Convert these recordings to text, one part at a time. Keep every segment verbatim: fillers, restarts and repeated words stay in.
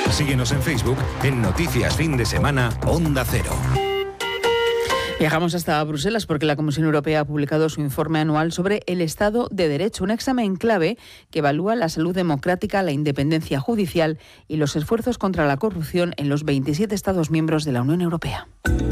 Síguenos en Facebook en Noticias Fin de Semana Onda Cero. Viajamos hasta Bruselas porque la Comisión Europea ha publicado su informe anual sobre el Estado de Derecho, un examen clave que evalúa la salud democrática, la independencia judicial y los esfuerzos contra la corrupción en los veintisiete Estados miembros de la Unión Europea.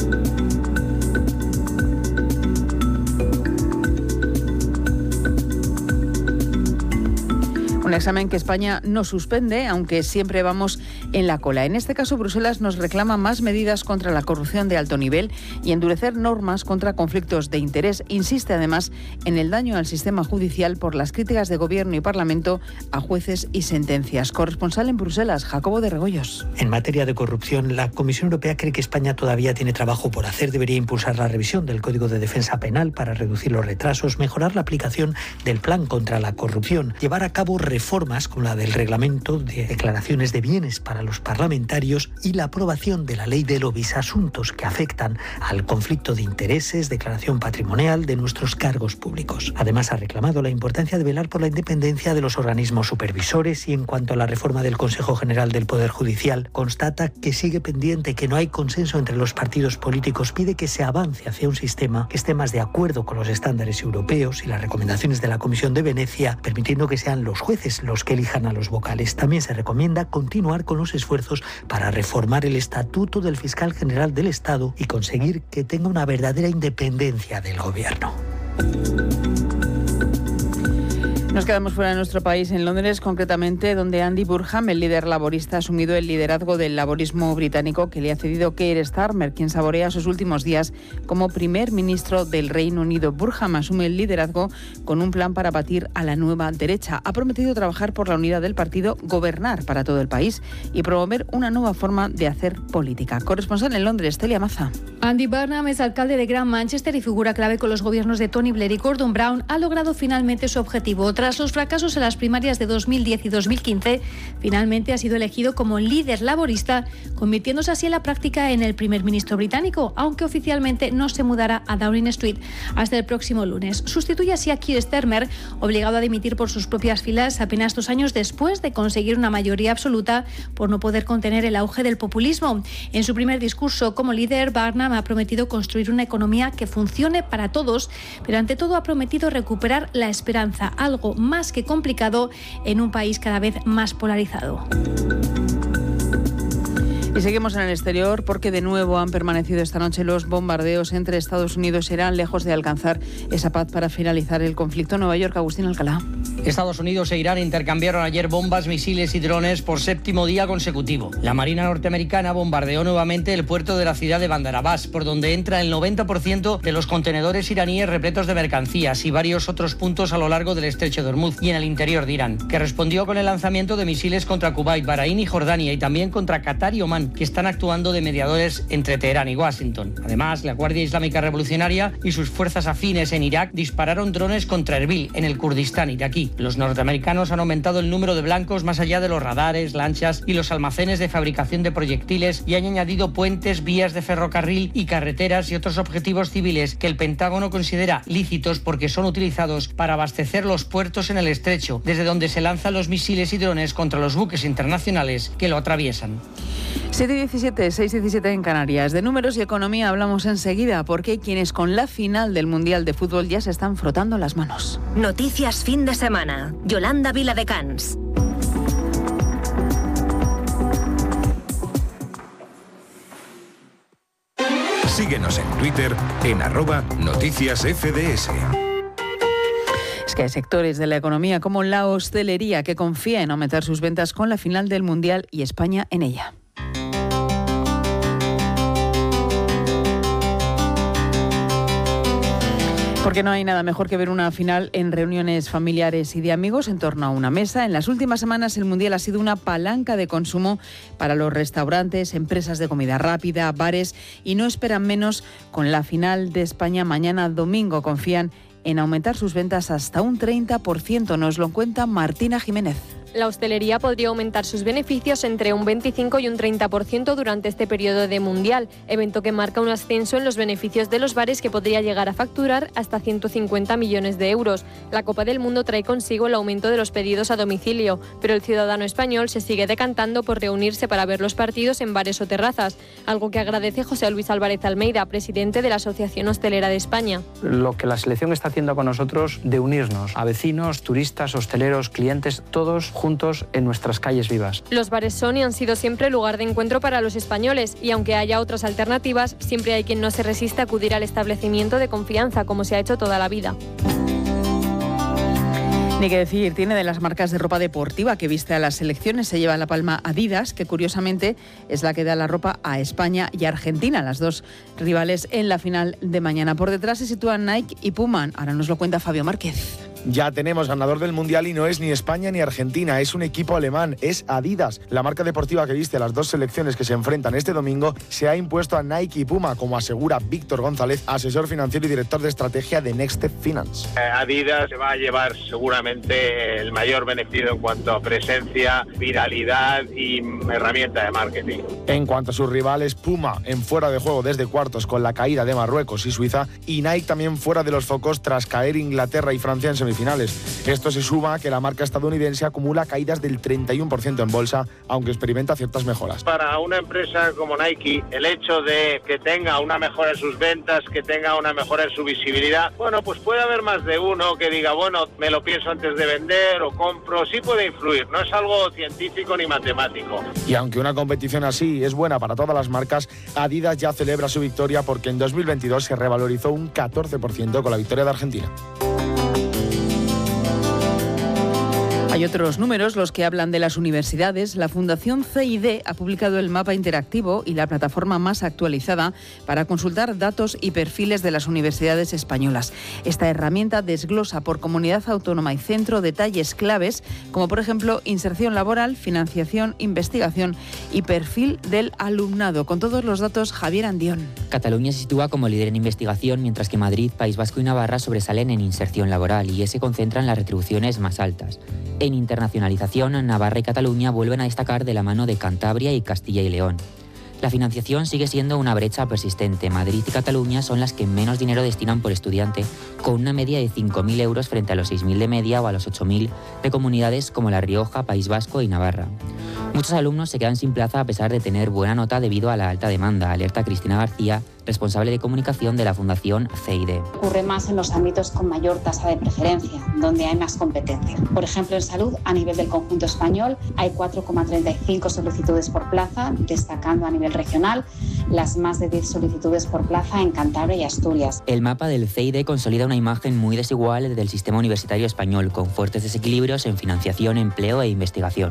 Un examen que España no suspende, aunque siempre vamos en la cola. En este caso, Bruselas nos reclama más medidas contra la corrupción de alto nivel y endurecer normas contra conflictos de interés. Insiste además en el daño al sistema judicial por las críticas de Gobierno y Parlamento a jueces y sentencias. Corresponsal en Bruselas, Jacobo de Regoyos. En materia de corrupción, la Comisión Europea cree que España todavía tiene trabajo por hacer. Debería impulsar la revisión del Código de Defensa Penal para reducir los retrasos, mejorar la aplicación del Plan contra la Corrupción, llevar a cabo reformas como la del reglamento de declaraciones de bienes para los parlamentarios y la aprobación de la ley de lobbies, asuntos que afectan al conflicto de intereses, declaración patrimonial de nuestros cargos públicos. Además, ha reclamado la importancia de velar por la independencia de los organismos supervisores y en cuanto a la reforma del Consejo General del Poder Judicial, constata que sigue pendiente, que no hay consenso entre los partidos políticos, pide que se avance hacia un sistema que esté más de acuerdo con los estándares europeos y las recomendaciones de la Comisión de Venecia, permitiendo que sean los jueces los que elijan a los vocales. También se recomienda continuar con los esfuerzos para reformar el estatuto del fiscal general del Estado y conseguir que tenga una verdadera independencia del gobierno. Nos quedamos fuera de nuestro país, en Londres concretamente, donde Andy Burnham, el líder laborista, ha asumido el liderazgo del laborismo británico que le ha cedido Keir Starmer, quien saborea sus últimos días como primer ministro del Reino Unido. Burnham asume el liderazgo con un plan para batir a la nueva derecha. Ha prometido trabajar por la unidad del partido, gobernar para todo el país y promover una nueva forma de hacer política. Corresponsal en Londres, Celia Maza. Andy Burnham es alcalde de Gran Manchester y figura clave con los gobiernos de Tony Blair y Gordon Brown. Ha logrado finalmente su objetivo. Tras los fracasos en las primarias de dos mil diez y dos mil quince, finalmente ha sido elegido como líder laborista, convirtiéndose así en la práctica en el primer ministro británico, aunque oficialmente no se mudará a Downing Street hasta el próximo lunes. Sustituye así a Keir Starmer, obligado a dimitir por sus propias filas apenas dos años después de conseguir una mayoría absoluta por no poder contener el auge del populismo. En su primer discurso como líder, Burnham ha prometido construir una economía que funcione para todos, pero ante todo ha prometido recuperar la esperanza, algo más que complicado en un país cada vez más polarizado. Y seguimos en el exterior porque de nuevo han permanecido esta noche los bombardeos entre Estados Unidos e Irán, lejos de alcanzar esa paz para finalizar el conflicto. Nueva York, Agustín Alcalá. Estados Unidos e Irán intercambiaron ayer bombas, misiles y drones por séptimo día consecutivo. La Marina norteamericana bombardeó nuevamente el puerto de la ciudad de Bandar Abbas, por donde entra el noventa por ciento de los contenedores iraníes repletos de mercancías, y varios otros puntos a lo largo del estrecho de Hormuz y en el interior de Irán, que respondió con el lanzamiento de misiles contra Kuwait, Bahrein y Jordania, y también contra Qatar y Omán, que están actuando de mediadores entre Teherán y Washington. Además, la Guardia Islámica Revolucionaria y sus fuerzas afines en Irak dispararon drones contra Erbil, en el Kurdistán iraquí. Los norteamericanos han aumentado el número de blancos más allá de los radares, lanchas y los almacenes de fabricación de proyectiles, y han añadido puentes, vías de ferrocarril y carreteras y otros objetivos civiles que el Pentágono considera lícitos porque son utilizados para abastecer los puertos en el estrecho, desde donde se lanzan los misiles y drones contra los buques internacionales que lo atraviesan. siete diecisiete, seis diecisiete en Canarias. De números y economía hablamos enseguida, porque hay quienes con la final del Mundial de Fútbol ya se están frotando las manos. Noticias fin de semana. Yolanda Viladecans. Síguenos en Twitter en arroba noticias F D S. Es que hay sectores de la economía como la hostelería que confía en aumentar sus ventas con la final del Mundial y España en ella. Porque no hay nada mejor que ver una final en reuniones familiares y de amigos en torno a una mesa. En las últimas semanas el Mundial ha sido una palanca de consumo para los restaurantes, empresas de comida rápida, bares, y no esperan menos con la final de España mañana domingo. Confían en aumentar sus ventas hasta un treinta por ciento. Nos lo cuenta Martina Jiménez. La hostelería podría aumentar sus beneficios entre un veinticinco y un treinta por ciento durante este periodo de Mundial, evento que marca un ascenso en los beneficios de los bares que podría llegar a facturar hasta ciento cincuenta millones de euros. La Copa del Mundo trae consigo el aumento de los pedidos a domicilio, pero el ciudadano español se sigue decantando por reunirse para ver los partidos en bares o terrazas, algo que agradece José Luis Álvarez Almeida, presidente de la Asociación Hostelera de España. Lo que la selección está haciendo con nosotros de unirnos a vecinos, turistas, hosteleros, clientes, todos juntos en nuestras calles vivas. Los bares son y han sido siempre lugar de encuentro para los españoles y aunque haya otras alternativas, siempre hay quien no se resiste a acudir al establecimiento de confianza como se ha hecho toda la vida. Ni que decir, tiene de las marcas de ropa deportiva que viste a las selecciones. Se lleva la palma Adidas, que curiosamente es la que da la ropa a España y Argentina, las dos rivales en la final de mañana. Por detrás se sitúan Nike y Puma. Ahora nos lo cuenta Fabio Márquez. Ya tenemos ganador del Mundial y no es ni España ni Argentina, es un equipo alemán, es Adidas. La marca deportiva que viste a las dos selecciones que se enfrentan este domingo se ha impuesto a Nike y Puma, como asegura Víctor González, asesor financiero y director de estrategia de Next Step Finance. Adidas se va a llevar seguramente el mayor beneficio en cuanto a presencia, viralidad y herramienta de marketing. En cuanto a sus rivales, Puma en fuera de juego desde cuartos con la caída de Marruecos y Suiza, y Nike también fuera de los focos tras caer Inglaterra y Francia en semifinales. Esto se suma a que la marca estadounidense acumula caídas del treinta y uno por ciento en bolsa, aunque experimenta ciertas mejoras. Para una empresa como Nike, el hecho de que tenga una mejora en sus ventas, que tenga una mejora en su visibilidad, bueno, pues puede haber más de uno que diga, bueno, me lo pienso antes de vender o compro, sí puede influir, no es algo científico ni matemático. Y aunque una competición así es buena para todas las marcas, Adidas ya celebra su victoria porque en dos mil veintidós se revalorizó un catorce por ciento con la victoria de Argentina. Hay otros números, los que hablan de las universidades. La Fundación C I D ha publicado el mapa interactivo y la plataforma más actualizada para consultar datos y perfiles de las universidades españolas. Esta herramienta desglosa por comunidad autónoma y centro detalles claves, como por ejemplo inserción laboral, financiación, investigación y perfil del alumnado. Con todos los datos, Javier Andión. Cataluña se sitúa como líder en investigación, mientras que Madrid, País Vasco y Navarra sobresalen en inserción laboral y se concentran las retribuciones más altas. En internacionalización, Navarra y Cataluña vuelven a destacar de la mano de Cantabria y Castilla y León. La financiación sigue siendo una brecha persistente. Madrid y Cataluña son las que menos dinero destinan por estudiante, con una media de cinco mil euros frente a los seis mil de media o a los ocho mil de comunidades como La Rioja, País Vasco y Navarra. Muchos alumnos se quedan sin plaza a pesar de tener buena nota debido a la alta demanda, alerta Cristina García, responsable de comunicación de la Fundación C I D. Ocurre más en los ámbitos con mayor tasa de preferencia, donde hay más competencia. Por ejemplo, en salud, a nivel del conjunto español, hay cuatro coma treinta y cinco solicitudes por plaza, destacando a nivel regional las más de diez solicitudes por plaza en Cantabria y Asturias. El mapa del C I D consolida una imagen muy desigual del sistema universitario español, con fuertes desequilibrios en financiación, empleo e investigación.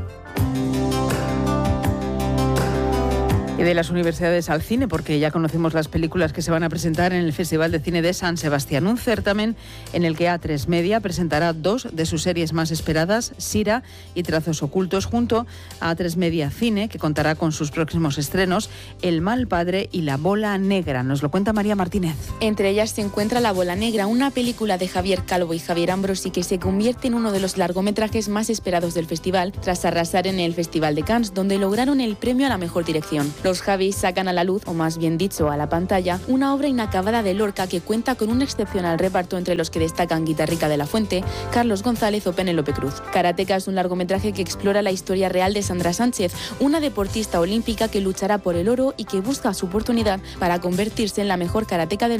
Y de las universidades al cine, porque ya conocemos las películas que se van a presentar en el Festival de Cine de San Sebastián, un certamen en el que A tres Media presentará dos de sus series más esperadas, Sira y Trazos Ocultos, junto a A tres Media Cine, que contará con sus próximos estrenos, El mal padre y La bola negra. Nos lo cuenta María Martínez. Entre ellas se encuentra La bola negra, una película de Javier Calvo y Javier Ambrosi que se convierte en uno de los largometrajes más esperados del festival, tras arrasar en el Festival de Cannes, donde lograron el premio a la mejor dirección. Los Javis sacan a la luz, o más bien dicho, a la pantalla, una obra inacabada de Lorca que cuenta con un excepcional reparto entre los que destacan Guitarrica de la Fuente, Carlos González o Penélope Cruz. Karateka es un largometraje que explora la historia real de Sandra Sánchez, una deportista olímpica que luchará por el oro y que busca su oportunidad para convertirse en la mejor karateka del